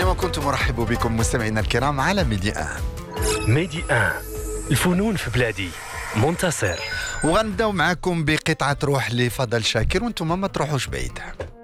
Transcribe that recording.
أينما كنتم مرحب بكم مستمعينا الكرام على ميدي آن. ميدي آن، الفنون في بلادي. منتصر. وغنبداو معكم بقطعة روح لفضل شاكر وانتم ما تروحوش بعيد.